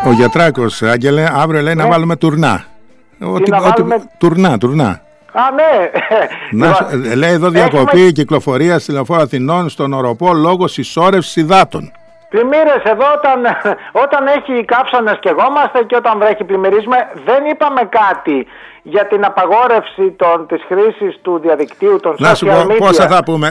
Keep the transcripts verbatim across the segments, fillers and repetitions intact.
Ο Γιατράκος, Άγγελε, αύριο λέει ναι. να βάλουμε τουρνά. Ότι, να ότι, βάλουμε... Τουρνά, τουρνά. Α, ναι. Να, λέει εδώ διακοπή Έχουμε... κυκλοφορία στη Λεωφόρο Αθηνών στον οροπό λόγω συσσόρευσης υδάτων. Πλημμύρες εδώ όταν, όταν έχει κάψονες και γόμαστε και όταν βρέχει πλημμυρίζουμε. Δεν είπαμε κάτι για την απαγόρευση των, της χρήσης του διαδικτύου, των social media. Να σου πω πόσα θα πούμε.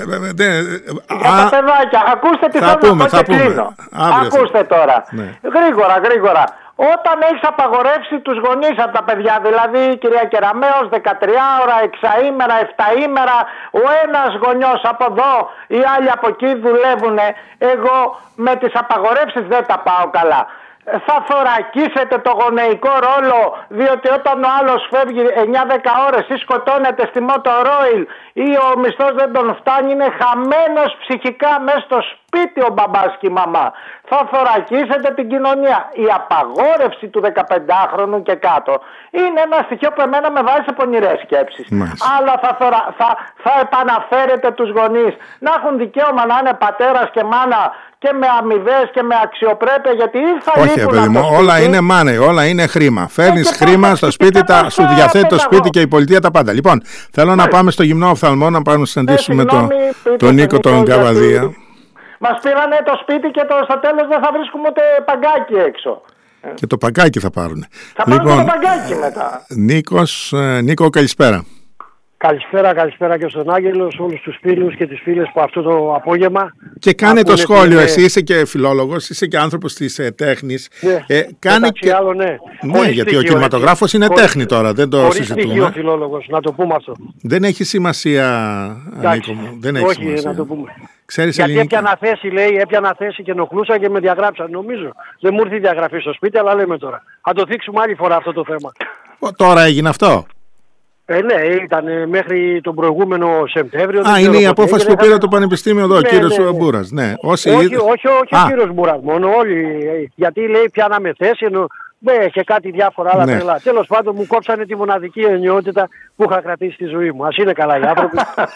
Για Α, τα παιδάκια. Ακούστε τι θέλω να πω και κλείνω. Ακούστε θα... τώρα. Ναι. Γρήγορα, γρήγορα. Όταν έχεις απαγορεύσει τους γονείς από τα παιδιά, δηλαδή κυρία Κεραμέως, δεκατρία ώρα, εξαήμερα, εφταήμερα, ο ένας γονιός από εδώ, οι άλλοι από εκεί δουλεύουν, εγώ με τις απαγορεύσεις δεν τα πάω καλά. Θα θωρακίσετε το γονεϊκό ρόλο, διότι όταν ο άλλος φεύγει εννιά δέκα ώρες ή σκοτώνεται στη Μότορόιλ ή ο μισθός δεν τον φτάνει, είναι χαμένος ψυχικά μέσα στο σπίτι ο μπαμπάς και η μαμά. Θα θωρακίσετε την κοινωνία. Η απαγόρευση του δεκαπεντάχρονου και κάτω είναι ένα στοιχείο που εμένα με βάζει σε πονηρές σκέψεις. Μάλιστα. Αλλά θα, θωρα... θα... θα επαναφέρετε τους γονείς να έχουν δικαίωμα να είναι πατέρας και μάνα και με αμοιβές και με αξιοπρέπεια, γιατί ήρθα όχι, παιδί μου, όλα είναι money, όλα είναι χρήμα. Φέρνεις χρήμα στο σπίτι, τα, σου διαθέτει το σπίτι και η πολιτεία τα πάντα. Λοιπόν, θέλω να πάμε στο γυμνό οφθαλμό να πάμε να συναντήσουμε τον το Νίκο τον Καβαδία. Μας πήρανε το σπίτι και το, στο τέλος δεν θα βρίσκουμε ούτε παγκάκι έξω. Και το παγκάκι θα πάρουν. Θα πάρουν λοιπόν, το παγκάκι μετά. Νίκος, Νίκο, καλησπέρα. Καλησπέρα, καλησπέρα και στον Άγγελο, σε όλους τους φίλους και τις φίλες που αυτό το απόγευμα. Και κάνε το σχόλιο, είναι... εσύ είσαι και φιλόλογος, είσαι και άνθρωπος της ε, τέχνης. Ναι, ε, κάνε και... άλλο, ναι. Ναι, γιατί στοιχείο, ο κινηματογράφος είναι χωρίς, τέχνη τώρα, δεν το χωρίς συζητούμε. Χωρίς στοιχείο φιλόλογος, να το πούμε αυτό. Δεν έχει σημασία, Νίκο μου, δεν έχει όχι, σημασία. Να το πούμε. Ξέρεις γιατί ελληνικά. έπιανα θέση, λέει, έπιανα θέση και ενοχλούσα και με διαγράψαν, νομίζω. Δεν μου ήρθε η διαγραφή στο σπίτι, αλλά λέμε τώρα. Θα το θίξουμε άλλη φορά αυτό το θέμα. Τώρα έγινε αυτό. Ε, ναι, ήταν μέχρι τον προηγούμενο Σεπτέμβριο. Α, είναι η απόφαση που πήρε το Πανεπιστήμιο εδώ, ο ναι, κύριος ναι, ναι. Μπούρας. Ναι. Όσοι... Όχι, όχι, όχι ο κύριος Μπούρας, μόνο όλοι. Γιατί λέει πιάναμε θέση, ενώ ναι, και κάτι διάφορα άλλα ναι. τρελά. Τέλος πάντων μου κόψανε τη μοναδική ενιότητα που είχα κρατήσει στη ζωή μου. Ας είναι καλά οι άνθρωποι.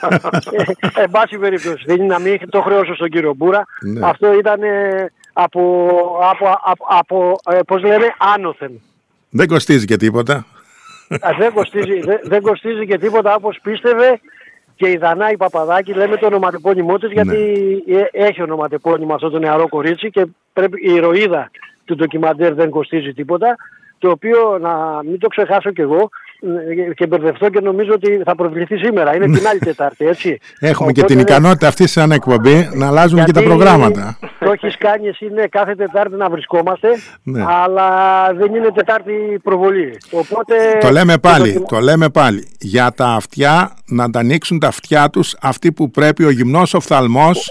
ε, εν πάση περιπτώσει, δεν είναι να μην το χρεώσω στον κύριο Μπούρα. Ναι. Αυτό ήταν ε, από, από, από, από ε, πώς λένε, άνωθεν. Δεν κοστίζει και τίποτα. δεν, κοστίζει, δεν, δεν κοστίζει και τίποτα όπως πίστευε και η Δανάη Παπαδάκη, λέμε το ονοματεπώνυμό της, γιατί ναι. έχει ονοματεπώνυμο αυτό το νεαρό κορίτσι και πρέπει, η ηρωίδα του ντοκιμαντέρ δεν κοστίζει τίποτα, το οποίο να μην το ξεχάσω κι εγώ και μπερδευτώ και νομίζω ότι θα προβληθεί σήμερα. Είναι την άλλη Τετάρτη, έτσι. Έχουμε οπότε, και την ικανότητα αυτή σαν εκπομπή να αλλάζουμε και τα προγράμματα. Το έχεις κάνει εσύ, ναι, κάθε Τετάρτη να βρισκόμαστε, ναι. αλλά δεν είναι Τετάρτη προβολή. Οπότε, το λέμε πάλι, το, το λέμε πάλι. Για τα αυτιά να τα ανοίξουν τα αυτιά τους αυτοί που πρέπει, ο γυμνός οφθαλμός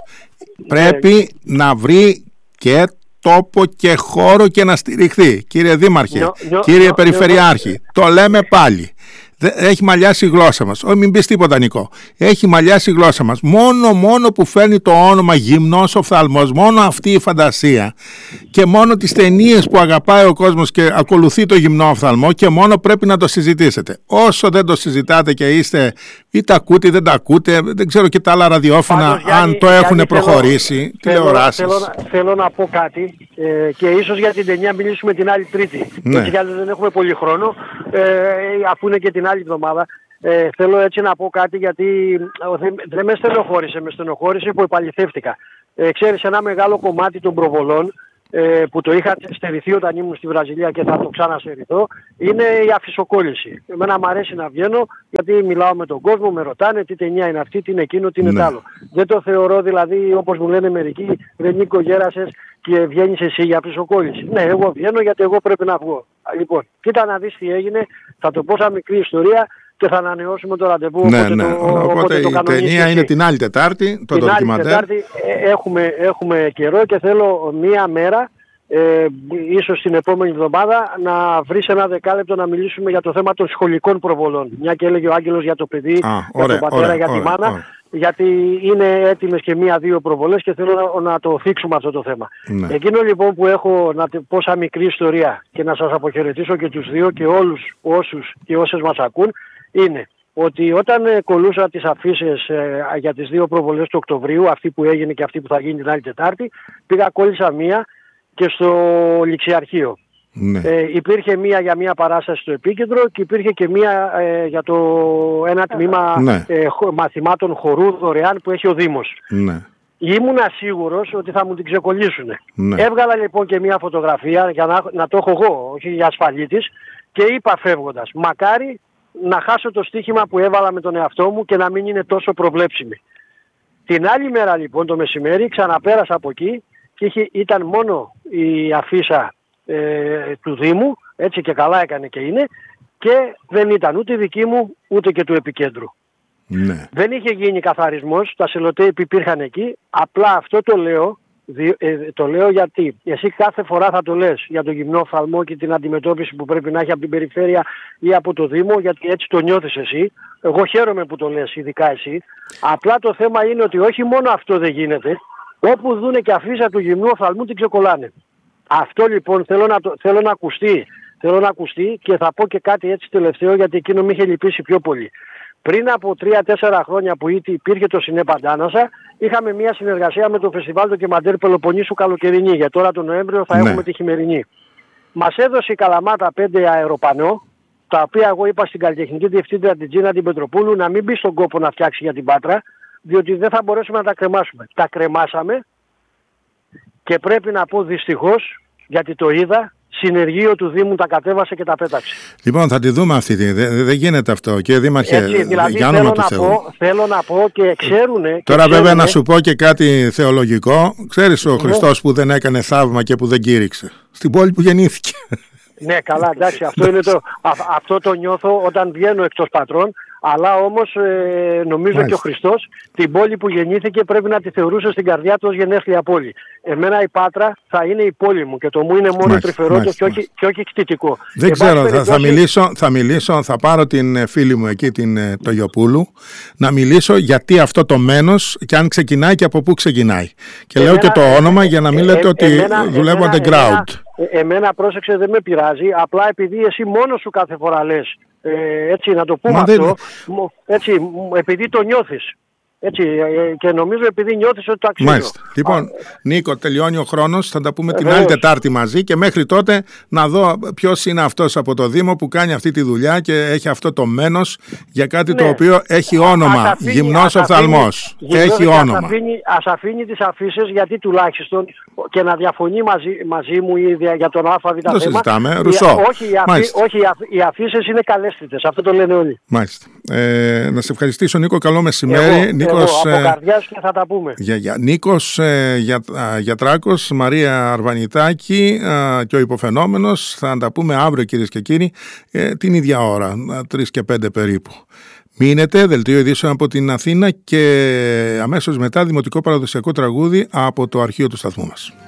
πρέπει ναι. να βρει και τόπο και χώρο και να στηριχθεί. Κύριε Δήμαρχε, νιο, νιο, κύριε νιο, Περιφερειάρχη, νιο, το λέμε πάλι. Έχει μαλλιάσει η γλώσσα μας. Όχι, μην πεις τίποτα, Νικό. Έχει μαλλιάσει η γλώσσα μας. Μόνο, μόνο που φέρνει το όνομα γυμνός οφθαλμός, μόνο αυτή η φαντασία και μόνο τις ταινίες που αγαπάει ο κόσμος και ακολουθεί το γυμνό οφθαλμό και μόνο πρέπει να το συζητήσετε. Όσο δεν το συζητάτε και είστε ή τα ακούτε ή δεν τα ακούτε, δεν ξέρω και τα άλλα ραδιόφωνα Πάντως, αν Γιάννη, το έχουν Γιάννη, προχωρήσει, τηλεοράσεις. Θέλω, θέλω, θέλω να πω κάτι ε, και ίσως για την ταινία μιλήσουμε την άλλη Τρίτη. Ναι. Έτσι κι άλλως δεν έχουμε πολύ χρόνο, ε, αφού είναι και την άλλη εβδομάδα. Ε, θέλω έτσι να πω κάτι γιατί δεν, δεν με στενοχώρησε, με στενοχώρησε που επαληθεύτηκα. Ε, ξέρεις, ένα μεγάλο κομμάτι των προβολών ε, που το είχα στερηθεί όταν ήμουν στη Βραζιλία και θα το ξαναστερηθώ, είναι η αφισοκόλληση. Εμένα μου αρέσει να βγαίνω γιατί μιλάω με τον κόσμο, με ρωτάνε τι ταινία είναι αυτή, τι είναι εκείνο, τι είναι ναι. τ' άλλο. Δεν το θεωρώ δηλαδή, όπως μου λένε μερικοί, δεν Νίκο γέρασες και βγαίνεις εσύ για αφισοκόλληση. Ναι, εγώ βγαίνω γιατί εγώ πρέπει να βγω. Λοιπόν, κοίτα να δεις τι έγινε, θα το πω σαν μικρή ιστορία και θα ανανεώσουμε το ραντεβού. Ναι, οπότε ναι. Το, οπότε, οπότε η ταινία είναι την άλλη Τετάρτη, το ντοκιμαντέρ. Την άλλη Τετάρτη ε, έχουμε, έχουμε καιρό και θέλω μία μέρα, ε, ίσως την επόμενη εβδομάδα, να βρεις ένα δεκάλεπτο να μιλήσουμε για το θέμα των σχολικών προβολών. Μια και έλεγε ο Άγγελος για το παιδί, Α, για ωραία, τον πατέρα, ωραία, για τη ωραία, μάνα. Ωραία. Γιατί είναι έτοιμες και μία-δύο προβολές και θέλω να, να το θίξουμε αυτό το θέμα. Ναι. Εκείνο λοιπόν που έχω να πω σαν μικρή ιστορία και να σας αποχαιρετήσω και τους δύο και όλους όσους και όσες μας ακούν, είναι ότι όταν ε, κολούσα τις αφίσες ε, για τις δύο προβολές του Οκτωβρίου, αυτή που έγινε και αυτή που θα γίνει την άλλη Τετάρτη, πήγα κόλλησα μία και στο ληξιαρχείο. Ναι. Ε, υπήρχε μία για μία παράσταση στο επίκεντρο και υπήρχε και μία ε, για το ένα τμήμα ναι. ε, μαθημάτων χορού δωρεάν που έχει ο Δήμος. Ναι. Ήμουνα σίγουρος ότι θα μου την ξεκολλήσουν. Ναι. Έβγαλα λοιπόν και μία φωτογραφία για να, να το έχω εγώ, όχι για ασφαλίτης, και είπα φεύγοντας, μακάρι να χάσω το στοίχημα που έβαλα με τον εαυτό μου και να μην είναι τόσο προβλέψιμη. Την άλλη μέρα λοιπόν το μεσημέρι ξαναπέρασα από εκεί και είχε, ήταν μόνο η αφίσα ε, του Δήμου, έτσι και καλά έκανε και είναι, και δεν ήταν ούτε δική μου ούτε και του επικέντρου. Ναι. Δεν είχε γίνει καθαρισμός, τα σελοτέιπ υπήρχαν εκεί, απλά αυτό το λέω, δι, ε, το λέω γιατί εσύ κάθε φορά θα το λες για τον γυμνό οφθαλμό και την αντιμετώπιση που πρέπει να έχει από την περιφέρεια ή από το Δήμο, γιατί έτσι το νιώθεις εσύ. Εγώ χαίρομαι που το λες, ειδικά εσύ. Απλά το θέμα είναι ότι όχι μόνο αυτό δεν γίνεται, όπου δούνε και αφίσα του γυμνού οφθαλμού την ξεκολλάνε. Αυτό λοιπόν θέλω να, το, θέλω να ακουστεί, θέλω να ακουστεί και θα πω και κάτι έτσι τελευταίο, γιατί εκείνο με είχε λυπήσει πιο πολύ. Πριν από τρία τέσσερα χρόνια που υπήρχε το Σινέ Παντάνασα, είχαμε μια συνεργασία με το Φεστιβάλ Ντοκιμαντέρ Πελοποννήσου καλοκαιρινή, για τώρα τον Νοέμβριο θα ναι. έχουμε τη χειμερινή. Μας έδωσε η Καλαμάτα πέντε αεροπανό, τα οποία εγώ είπα στην καλλιτεχνική διευθύντρια την Τζίνα την Πετροπούλου να μην μπει στον κόπο να φτιάξει για την Πάτρα, διότι δεν θα μπορέσουμε να τα κρεμάσουμε. Τα κρεμάσαμε και πρέπει να πω δυστυχώς, γιατί το είδα, συνεργείο του Δήμου τα κατέβασε και τα πέταξε. Λοιπόν, θα τη δούμε αυτή. Δεν δε γίνεται αυτό. Κύριε Δήμαρχε, έτσι, δηλαδή, για όνομα του Θεού. Πω, θέλω να πω και ξέρουνε. Τώρα και βέβαια ξέρουνε, να σου πω και κάτι θεολογικό. Ξέρεις ο Χριστός που δεν έκανε θαύμα και που δεν κήρυξε? Στην πόλη που γεννήθηκε. Ναι, καλά, εντάξει, αυτό, είναι το, α, αυτό το νιώθω όταν βγαίνω εκτός πατρών, αλλά όμως ε, νομίζω Μάλιστα. και ο Χριστός την πόλη που γεννήθηκε πρέπει να τη θεωρούσε στην καρδιά του ως γενέθλια πόλη. Εμένα η Πάτρα θα είναι η πόλη μου και το μου είναι μόνο τρυφερότο και όχι, και όχι κτητικό. Δεν ξέρω, θα, περιπτώσει... θα, μιλήσω, θα μιλήσω, θα πάρω την φίλη μου εκεί, την Τογιοπούλου, να μιλήσω γιατί αυτό το μένος και αν ξεκινάει και από πού ξεκινάει. Και εμένα, λέω και το όνομα για να μην ε, λέτε ε, ότι εμένα, δουλεύω underground. Ε, εμένα πρόσεξε δεν με πειράζει, απλά επειδή εσύ μόνος σου κάθε φορά λες, ε, έτσι να το πούμε Μα αυτό, δεν... έτσι, επειδή το νιώθεις. Έτσι, και νομίζω επειδή νιώθεις ότι το αξίζει. Μάλιστα. Λοιπόν, Α, Νίκο, τελειώνει ο χρόνος. Θα τα πούμε ε, την βέβαια. άλλη Τετάρτη μαζί και μέχρι τότε να δω ποιος είναι αυτός από το Δήμο που κάνει αυτή τη δουλειά και έχει αυτό το μένος για κάτι ναι. το οποίο έχει όνομα. Α, αφήνει, γυμνός οφθαλμός. Έχει όνομα. Ας αφήνει, ας αφήνει τις αφήσεις γιατί τουλάχιστον και να διαφωνεί μαζί, μαζί μου η ίδια για τον ΑΒ θέμα. Το συζητάμε. Ρουσό. Όχι, οι, αφή, όχι, οι αφήσεις είναι καλέσθητες. Αυτό το λένε όλοι. Μάλιστα. Ε, να σε ευχαριστήσω, Νίκο. Καλό μεσημέρι. Εγώ, Νίκος, εγώ, από καρδιάς και θα τα πούμε. Για, για, Νίκος ε, για, α, Γιατράκος, Μαρία Αρβανιτάκη α, και ο υποφαινόμενος. Θα τα πούμε αύριο, κυρίες και κύριοι, ε, την ίδια ώρα, τρεις και πέντε περίπου. Μείνετε, δελτίο ειδήσεων από την Αθήνα και αμέσως μετά δημοτικό παραδοσιακό τραγούδι από το αρχείο του σταθμού μας.